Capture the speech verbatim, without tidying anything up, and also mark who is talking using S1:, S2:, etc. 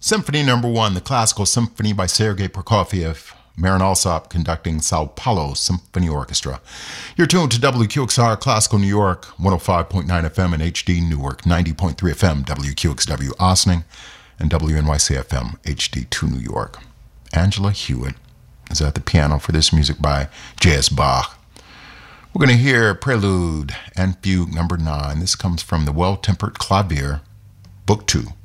S1: Symphony Number One, the Classical Symphony by Sergei Prokofiev, Marin Alsop conducting Sao Paulo Symphony Orchestra. You're tuned to W Q X R Classical New York, one oh five point nine F M and H D Newark, ninety point three F M, W Q X W Ossining, and W N Y C F M, H D two New York. Angela Hewitt is at the piano for this music by J S Bach. We're going to hear Prelude and Fugue Number Nine. This comes from the Well-Tempered Clavier, Book Two.